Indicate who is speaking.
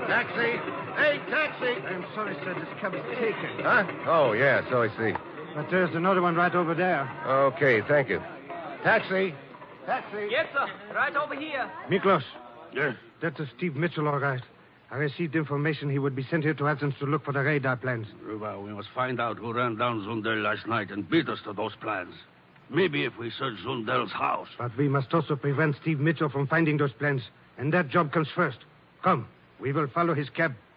Speaker 1: Taxi! Hey, taxi!
Speaker 2: I'm sorry, sir. This cab is taken.
Speaker 1: Huh? Oh, yeah, so I see.
Speaker 2: But there's another one right over there.
Speaker 1: Okay, thank you. Taxi! Taxi!
Speaker 3: Yes, sir. Right over here.
Speaker 2: Miklos.
Speaker 4: Yes?
Speaker 2: That's Steve Mitchell, all right. I received information he would be sent here to Athens to look for the radar plans.
Speaker 4: Well, we must find out who ran down Zundel last night and beat us to those plans. Maybe if we search Zundel's house.
Speaker 2: But we must also prevent Steve Mitchell from finding those plans. And that job comes first. Come, we will follow his cab.